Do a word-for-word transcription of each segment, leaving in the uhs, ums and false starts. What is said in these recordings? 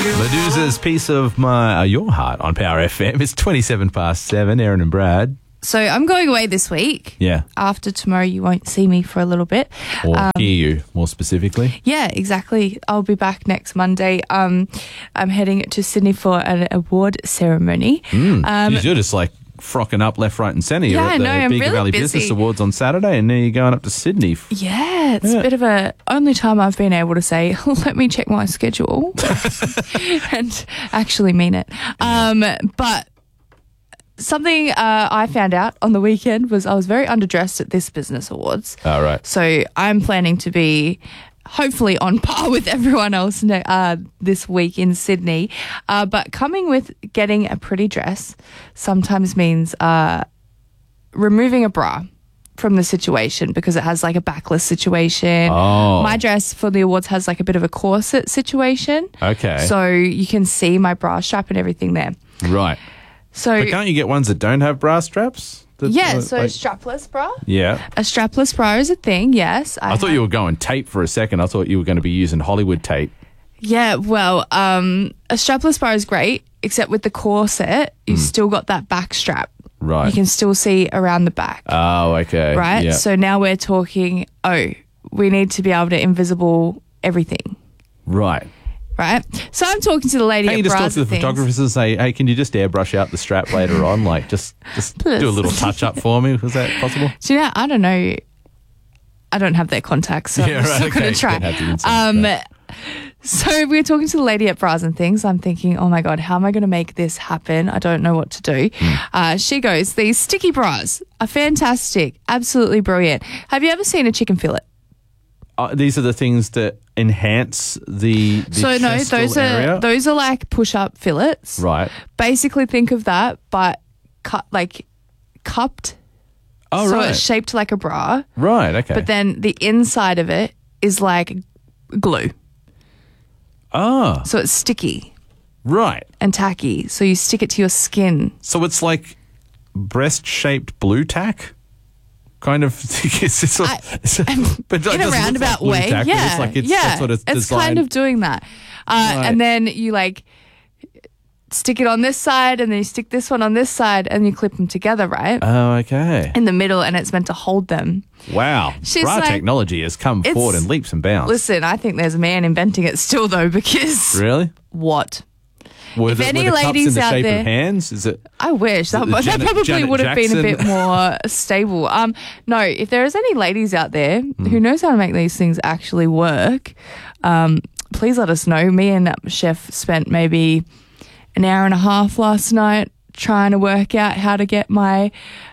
Medusa's Piece of My uh, Your Heart on Power F M. It's twenty-seven past seven. Aaron and Brad. So I'm going away this week. Yeah. After tomorrow, you won't see me for a little bit. Or Um, hear you, more specifically. Yeah, exactly. I'll be back next Monday. Um, I'm heading to Sydney for an award ceremony. Mm. Um, Jeez, you're just like frocking up left, right and centre. You're Yeah, at the no, I'm Bega really Valley busy. Business Awards on Saturday, and now you're going up to Sydney. Yeah, it's Yeah. a bit of a only time I've been able to say, let me check my schedule and actually mean it. Um, but something uh, I found out on the weekend was I was very underdressed at this business awards. All right. So I'm planning to be hopefully on par with everyone else ne- uh, this week in Sydney. Uh, but coming with getting a pretty dress sometimes means uh, removing a bra from the situation because it has like a backless situation. Oh. My dress for the awards has like a bit of a corset situation. Okay. So you can see my bra strap and everything there. Right. So But can't you get ones that don't have bra straps? That- yeah, like- so strapless bra. Yeah. A strapless bra is a thing, yes. I thought have- you were going tape for a second. I thought you were going to be using Hollywood tape. Yeah, well, um, a strapless bra is great, except with the corset, you've still got that back strap. Right. You can still see around the back, Oh, okay. right? Yeah. So now we're talking, oh, we need to be able to invisible everything, right. right? So I'm talking to the lady Can't you at just talk Bras to the and Things. photographers and say, hey, can you just airbrush out the strap later on? Like, just, just do a little touch-up for me. Was that possible? Do you know, I don't know. I don't have their contacts, so Yeah, I'm just right, not going okay. to try. You don't have the inside Um, track. so we were talking to the lady at Bras and Things. I'm thinking, oh my God, how am I going to make this happen? I don't know what to do. Hmm. Uh, she goes, these sticky bras are fantastic, absolutely brilliant. Have you ever seen a chicken fillet? Uh, these are the things that enhance the, the So no, chestal those area? are those are like push-up fillets. Right. Basically, think of that, but cut like cupped. Oh, so right. it's shaped like a bra, Right, okay. but then the inside of it is like glue. ah, So it's sticky right. and tacky. So you stick it to your skin. So it's like breast-shaped blue tack? Kind of. it's, it's, I- it's, but it In a doesn't look roundabout like blue way. tack, but Yeah. It's like it's, yeah. that's what it's, it's designed. kind of doing that. Uh, Right. And then you like stick it on this side and then you stick this one on this side and you clip them together, right? Oh, okay. In the middle, and it's meant to hold them. Wow. She's Bra like- technology has come It's- forward in leaps and bounds. Listen, I think there's a man inventing it still though, because Really? what? Were If the, any were the cups in ladies the out shape there- of hands? Is it? I wish that, the that Janet- probably Janet would have been a bit Jackson? more stable. Um, no, if there is any ladies out there Hmm. who knows how to make these things actually work, um, please let us know. Me and Chef spent maybe an hour and a half last night trying to work out how to get my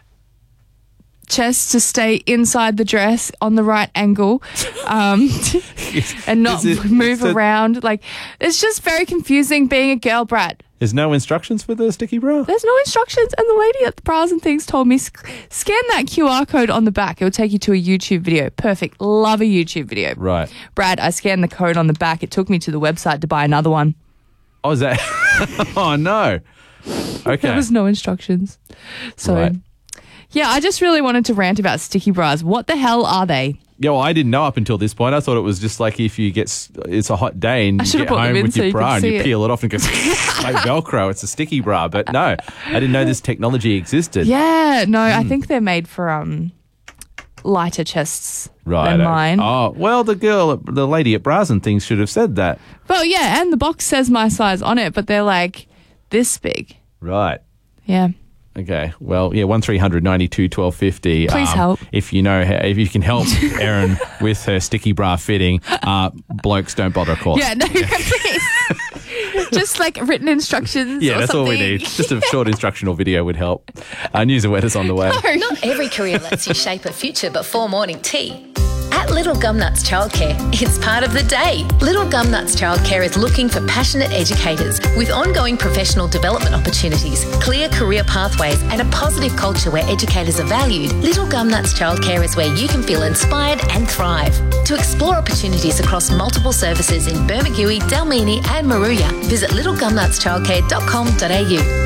chest to stay inside the dress on the right angle, um, and not Is it- move is it- around. Like, it's just very confusing being a girl brat. There's no instructions for the sticky bra? There's no instructions, and the lady at the Bras and Things told me, "Sc- scan that Q R code on the back. It will take you to a YouTube video." Perfect. Love a YouTube video. Right. Brad, I scanned the code on the back. It took me to the website to buy another one. Oh, is that? oh, no. Okay. There was no instructions. So, Right. yeah, I just really wanted to rant about sticky bras. What the hell are they? Yeah, well, I didn't know up until this point. I thought it was just like if you get, s- it's a hot day and I you should've get brought them home in with so your you bra could and see you it. peel it off and it goes like Velcro. It's a sticky bra. But no, I didn't know this technology existed. Yeah, no, Hmm. I think they're made for um lighter chests Right. than mine. Oh, well, the girl, the lady at Bras and Things should have said that. Well, yeah, and the box says my size on it, but they're like this big. Right. Yeah. Okay. Well, yeah, one three hundred ninety-two twelve fifty. Please help. If you know, how, if you can help Erin with her sticky bra fitting, uh, blokes don't bother, of course. Yeah, no, please. Just like written instructions. Yeah, or that's all we something. need. Just a short instructional video would help. Uh, news and weather's on the way. Not every career lets you shape a future before morning tea. At Little Gumnuts Childcare, it's part of the day. Little Gumnuts Childcare is looking for passionate educators with ongoing professional development opportunities, clear career pathways and a positive culture where educators are valued. Little Gumnuts Childcare is where you can feel inspired and thrive. To explore opportunities across multiple services in Bermagui, Dalmini and Maruya, visit little gumnuts childcare dot com dot a u.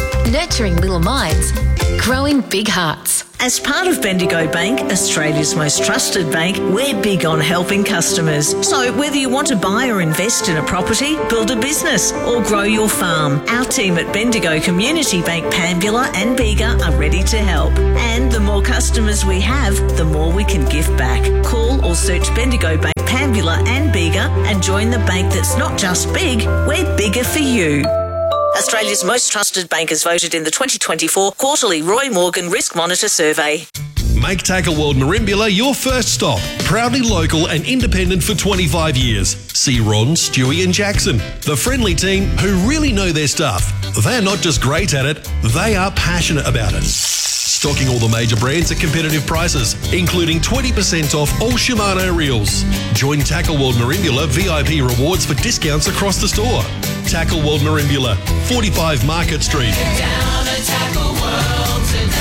Nurturing little minds, growing big hearts. As part of Bendigo Bank, Australia's most trusted bank, we're big on helping customers. So whether you want to buy or invest in a property, build a business or grow your farm, our team at Bendigo Community Bank Pambula and Bega are ready to help. And the more customers we have, the more we can give back. Call or search Bendigo Bank Pambula and Bega and join the bank that's not just big, we're bigger for you. Australia's most trusted bankers voted in the twenty twenty-four quarterly Roy Morgan Risk Monitor survey. Make Tackle World Merimbula your first stop. Proudly local and independent for twenty-five years. See Ron, Stewie and Jackson, the friendly team who really know their stuff. They're not just great at it, they are passionate about it. Stocking all the major brands at competitive prices, including twenty percent off all Shimano reels. Join Tackle World Merimbula V I P rewards for discounts across the store. Tackle World Merimbula, forty-five Market Street. Down at Tackle World today.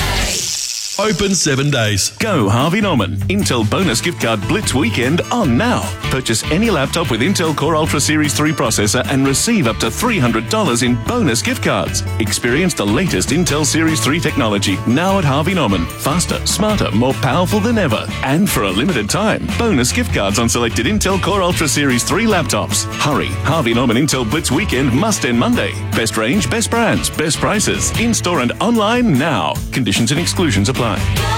Open seven days. Go Harvey Norman. Intel bonus gift card Blitz weekend on now. Purchase any laptop with Intel Core Ultra Series three processor and receive up to three hundred dollars in bonus gift cards. Experience the latest Intel Series three technology now at Harvey Norman. Faster, smarter, more powerful than ever. And for a limited time, bonus gift cards on selected Intel Core Ultra Series three laptops. Hurry. Harvey Norman Intel Blitz weekend must end Monday. Best range, best brands, best prices. In-store and online now. Conditions and exclusions apply.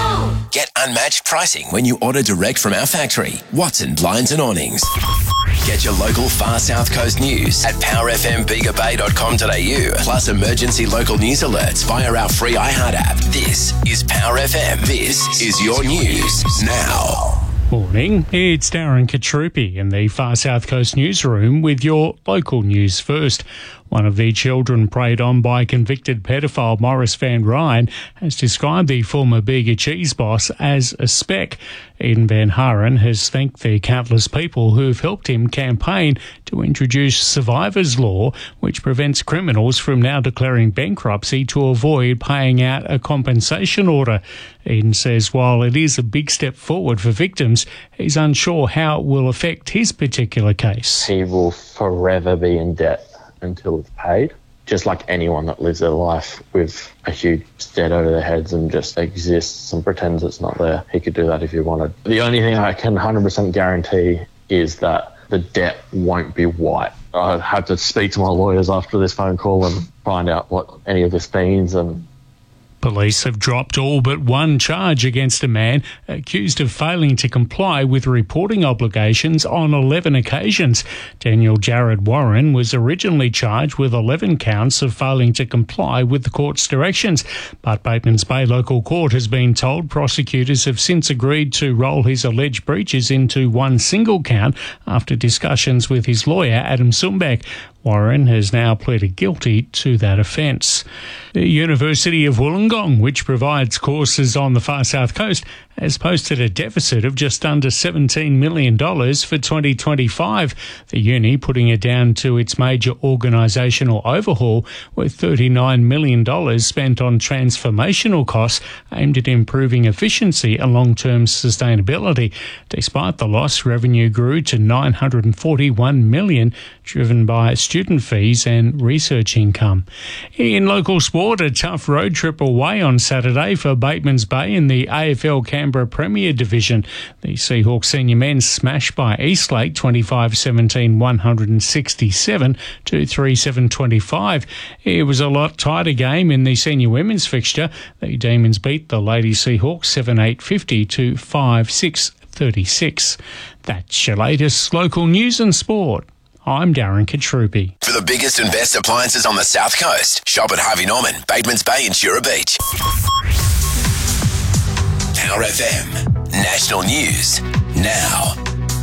Get unmatched pricing when you order direct from our factory. Watson Blinds and Awnings. Get your local far south coast news at power f m bega bay dot com dot a u, plus emergency local news alerts via our free iHeart app. This is Power F M. This is your news now. Morning, it's Darren Katrupi in the Far South Coast newsroom with your local news first. One of the children preyed on by convicted pedophile Morris Van Ryn has described the former Bega Cheese boss as a speck. Eden Van Haren has thanked the countless people who have helped him campaign to introduce survivor's law, which prevents criminals from now declaring bankruptcy to avoid paying out a compensation order. Eden says while it is a big step forward for victims, he's unsure how it will affect his particular case. He will forever be in debt until it's paid, just like anyone that lives their life with a huge debt over their heads and just exists and pretends it's not there. He could do that if he wanted. The only thing I can one hundred percent guarantee is that the debt won't be white. I had to speak to my lawyers after this phone call and find out what any of this means. And police have dropped all but one charge against a man accused of failing to comply with reporting obligations on eleven occasions. Daniel Jared Warren was originally charged with eleven counts of failing to comply with the court's directions, but Batemans Bay Local Court has been told prosecutors have since agreed to roll his alleged breaches into one single count after discussions with his lawyer, Adam Sumbeck. Warren has now pleaded guilty to that offence. The University of Wollongong, which provides courses on the far south coast, has posted a deficit of just under seventeen million dollars for twenty twenty-five. The uni putting it down to its major organisational overhaul, with thirty-nine million dollars spent on transformational costs aimed at improving efficiency and long-term sustainability. Despite the loss, revenue grew to nine hundred forty-one million dollars, driven by student fees and research income. In local sport, a tough road trip away on Saturday for Batemans Bay in the A F L Canberra Premier Division. The Seahawks senior men smashed by Eastlake twenty-five seventeen one sixty-seven to three seven twenty-five. It was a lot tighter game in the senior women's fixture. The Demons beat the Lady Seahawks seven eight fifty to five six thirty-six. That's your latest local news and sport. I'm Darren Katrupi. For the biggest and best appliances on the South Coast, shop at Harvey Norman, Batemans Bay and Jura Beach. Power F M. National News now.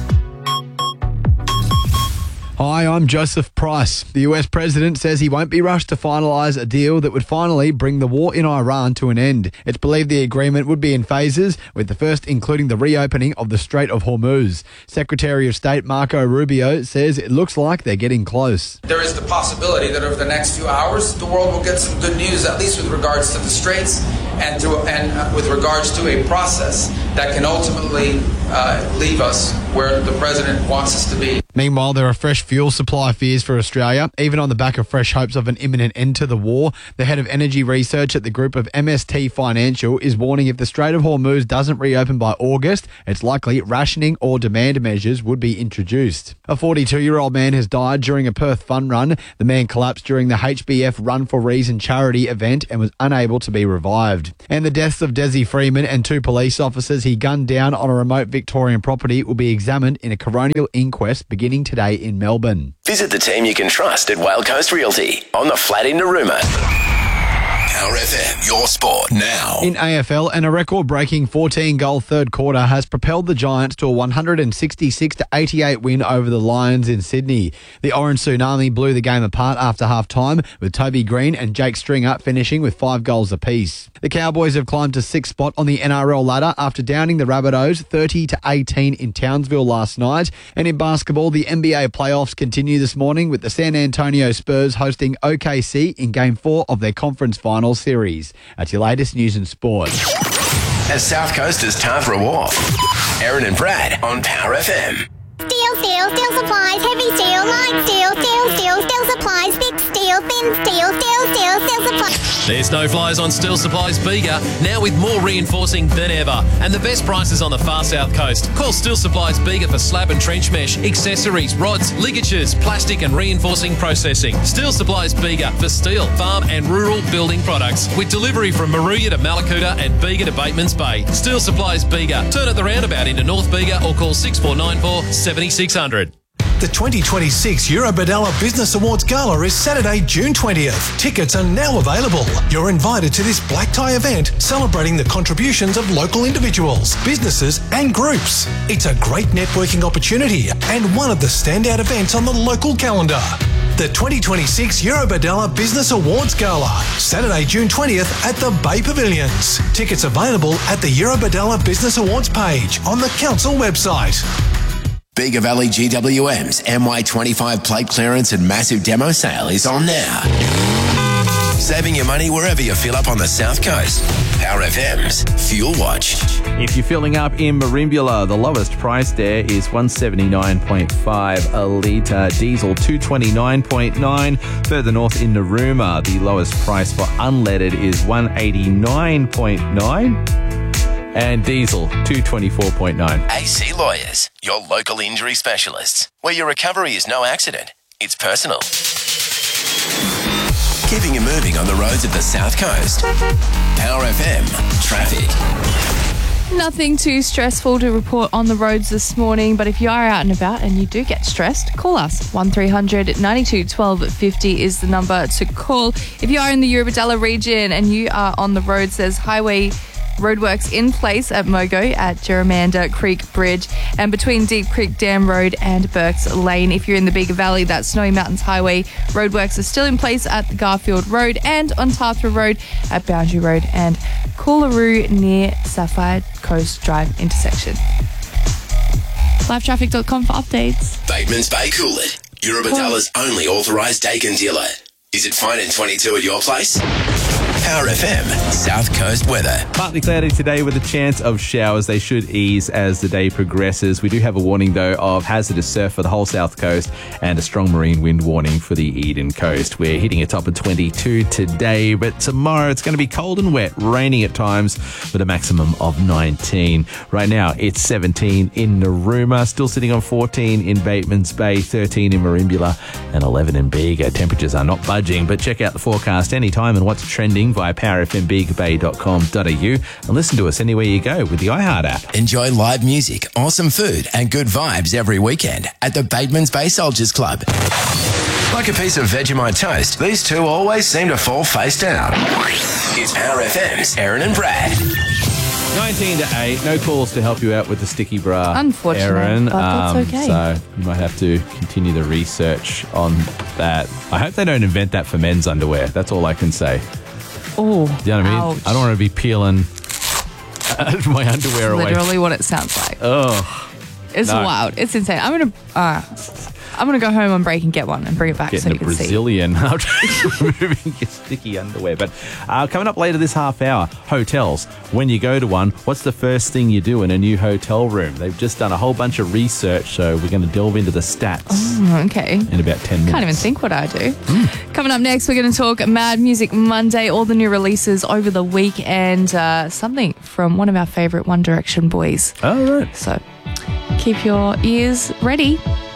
Hi, I'm Joseph Price. The U S president says he won't be rushed to finalise a deal that would finally bring the war in Iran to an end. It's believed the agreement would be in phases, with the first including the reopening of the Strait of Hormuz. Secretary of State Marco Rubio says it looks like they're getting close. There is the possibility that over the next few hours, the world will get some good news, at least with regards to the Straits and, to, and uh, with regards to a process that can ultimately uh, leave us where the president wants us to be. Meanwhile, there are fresh fuel supply fears for Australia, even on the back of fresh hopes of an imminent end to the war. The head of energy research at the group of M S T Financial is warning if the Strait of Hormuz doesn't reopen by August, it's likely rationing or demand measures would be introduced. A forty-two-year-old man has died during a Perth fun run. The man collapsed during the H B F Run for Reason charity event and was unable to be revived. And the deaths of Desi Freeman and two police officers he gunned down on a remote Victorian property will be examined in a coronial inquest beginning today in Melbourne. Visit the team you can trust at Whale Coast Realty on the flat in Narooma. Power F M, your sport now. In A F L, and a record-breaking fourteen-goal third quarter has propelled the Giants to a one hundred sixty-six to eighty-eight win over the Lions in Sydney. The Orange Tsunami blew the game apart after half-time, with Toby Green and Jake Stringer finishing with five goals apiece. The Cowboys have climbed to sixth spot on the N R L ladder after downing the Rabbitohs thirty to eighteen in Townsville last night. And in basketball, the N B A playoffs continue this morning with the San Antonio Spurs hosting O K C in Game four of their conference final series. That's your latest news and sport. As South Coasters Tavra Wharf, Aaron and Brad on Power F M. Steel, steel, steel supplies, heavy steel, light steel, steel, steel, steel supplies, thick steel, thin steel, steel, steel, steel supplies. There's no flies on Steel Supplies Bega, now with more reinforcing than ever. And the best prices on the far south coast. Call Steel Supplies Bega for slab and trench mesh, accessories, rods, ligatures, plastic and reinforcing processing. Steel Supplies Bega for steel, farm and rural building products. With delivery from Maruya to Malakuta and Bega to Batemans Bay. Steel Supplies Bega. Turn at the roundabout into North Bega or call six four nine four, seven six zero zero. The twenty twenty-six Eurobadella Business Awards Gala is Saturday, June twentieth. Tickets are now available. You're invited to this black tie event celebrating the contributions of local individuals, businesses and groups. It's a great networking opportunity and one of the standout events on the local calendar. The twenty twenty-six Eurobadella Business Awards Gala, Saturday, June twentieth at the Bay Pavilions. Tickets available at the Eurobadella Business Awards page on the council website. Bega Valley G W M's M Y twenty-five plate clearance and massive demo sale is on now. Saving your money wherever you fill up on the South Coast. Power F M's Fuel Watch. If you're filling up in Merimbula, the lowest price there is one seventy-nine point five a litre. Diesel two twenty-nine point nine. Further north in Narooma, the lowest price for unleaded is one eighty-nine point nine. And diesel, two twenty-four point nine. A C Lawyers, your local injury specialists, where your recovery is no accident, it's personal. Keeping you moving on the roads of the South Coast. Power F M Traffic. Nothing too stressful to report on the roads this morning, but if you are out and about and you do get stressed, call us. one three hundred ninety-two twelve fifty is the number to call. If you are in the Eurobadella region and you are on the roads, there's highway roadworks in place at Mogo at Jerramanda Creek Bridge and between Deep Creek Dam Road and Burks Lane. If you're in the Bega Valley, that Snowy Mountains Highway roadworks are still in place at the Garfield Road and on Tathra Road at Boundary Road and Coolaroo near Sapphire Coast Drive intersection. live traffic dot com for updates. Batemans Bay Coolid, Eurobadella's only authorised Dakin dealer. Is it fine in twenty-two at your place? Power F M, South Coast weather. Partly cloudy today with a chance of showers. They should ease as the day progresses. We do have a warning, though, of hazardous surf for the whole South Coast and a strong marine wind warning for the Eden Coast. We're hitting a top of twenty-two today, but tomorrow it's going to be cold and wet, raining at times with a maximum of nineteen. Right now, it's seventeen in Narooma, still sitting on fourteen in Batemans Bay, thirteen in Merimbula, and eleven in Bega. Temperatures are not budging, but check out the forecast anytime and what's trending via power f m bega bay dot com dot a u and listen to us anywhere you go with the iHeart app. Enjoy live music, awesome food and good vibes every weekend at the Batemans Bay Soldiers Club. Like a piece of Vegemite toast, these two always seem to fall face down. It's Power F M's Aaron and Brad. nineteen to eight, no calls to help you out with the sticky bra, Unfortunately, Aaron. but that's Um, okay. So you might have to continue the research on that. I hope they don't invent that for men's underwear. That's all I can say. Oh, You know what I mean? ouch. I don't want to be peeling uh, my underwear away. Literally what it sounds like. Oh, It's no. wild. It's insane. I'm going to... Uh, I'm going to go home on break and get one and bring it back so Getting you a can Brazilian removing your sticky underwear. But uh, coming up later this half hour, hotels. When you go to one, what's the first thing you do in a new hotel room? They've just done a whole bunch of research, so we're going to delve into the stats Oh, okay. in about ten minutes. Can't even think what I do. Coming up next, we're going to talk Mad Music Monday, all the new releases over the week, and uh, something from one of our favourite One Direction boys. Oh, right. So keep your ears ready.